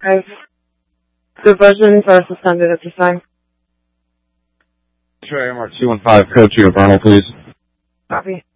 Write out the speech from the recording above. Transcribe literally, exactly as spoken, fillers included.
five. Diversions are suspended at this time. X-ray M R two one five, code two to Vernal, please. Copy.